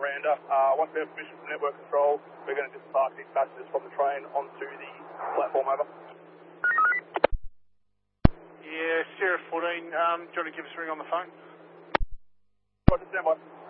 Miranda. Once we have permission from network control, we're going to disembark these passengers from the train onto the platform, over. Yeah, Sierra 14, do you want to give us a ring on the phone? Roger, stand by.